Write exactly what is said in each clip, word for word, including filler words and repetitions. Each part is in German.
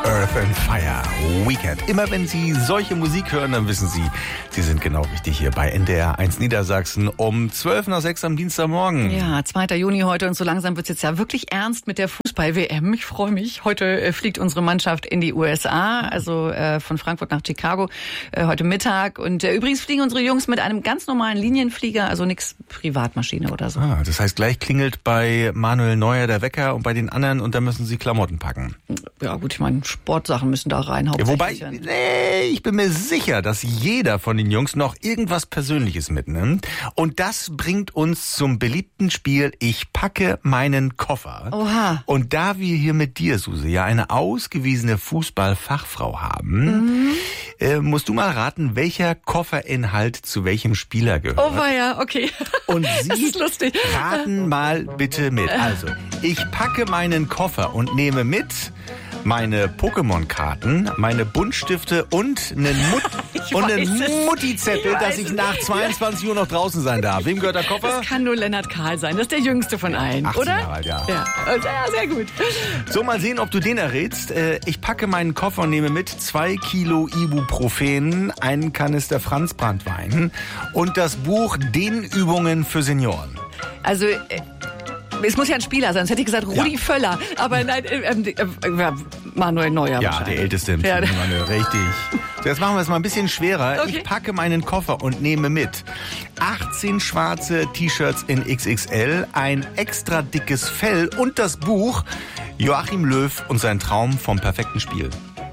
Earth and Fire Weekend. Immer wenn Sie solche Musik hören, dann wissen Sie, Sie sind genau richtig hier bei N D R eins Niedersachsen um zwölf nach sechs am Dienstagmorgen. Ja, zweiter Juni heute und so langsam wird es jetzt ja wirklich ernst mit der Fußball-W M. Ich freue mich. Heute äh, fliegt unsere Mannschaft in die U S A, also äh, von Frankfurt nach Chicago, äh, heute Mittag. Und äh, übrigens fliegen unsere Jungs mit einem ganz normalen Linienflieger, also nix Privatmaschine oder so. Ah, das heißt, gleich klingelt bei Manuel Neuer der Wecker und bei den anderen und da müssen Sie Klamotten packen. Ja gut, ich meine, Sportsachen müssen da rein. Ja, wobei, nee, ich bin mir sicher, dass jeder von den Jungs noch irgendwas Persönliches mitnimmt. Und das bringt uns zum beliebten Spiel Ich packe meinen Koffer. Oha. Und da wir hier mit dir, Susi, ja eine ausgewiesene Fußballfachfrau haben, mhm. äh, musst du mal raten, welcher Kofferinhalt zu welchem Spieler gehört. Oh ja, okay. Und das Sie ist lustig. raten mal bitte mit. Also, ich packe meinen Koffer und nehme mit meine Pokémon-Karten, meine Buntstifte und einen, Mut und einen Mutti-Zettel, ich dass ich nach zweiundzwanzig Uhr noch draußen sein darf. Wem gehört der Koffer? Das kann nur Lennart Kahl sein. Das ist der jüngste von allen, achtzehn oder? Jahre alt, ja. Ja. Ja, sehr gut. So, mal sehen, ob du den errätst. Ich packe meinen Koffer und nehme mit zwei Kilo Ibuprofen, einen Kanister Franzbranntwein und das Buch Dehnübungen für Senioren. Also... Äh Es muss ja ein Spieler sein, sonst hätte ich gesagt Rudi ja. Völler. Aber nein, äh, äh, Manuel Neuer. Ja, der älteste im ja, Team, Manuel, richtig. So, jetzt machen wir es mal ein bisschen schwerer. Okay. Ich packe meinen Koffer und nehme mit achtzehn schwarze T-Shirts in X X L, ein extra dickes Fell und das Buch Joachim Löw und sein Traum vom perfekten Spiel.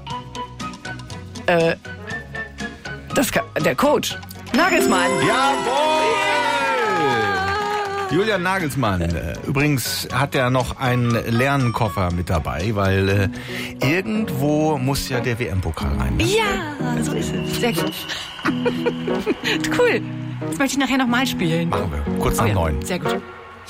Äh, das kann, der Coach. Nagelsmann. Jawohl! Julian Nagelsmann. Übrigens hat er noch einen leeren Koffer mit dabei, weil äh, irgendwo muss ja der W M-Pokal rein. Ne? Ja, so ist es. Sehr gut. Cool. Das möchte ich nachher nochmal spielen. Machen wir. Kurz nach oh, ja. neun. Sehr gut.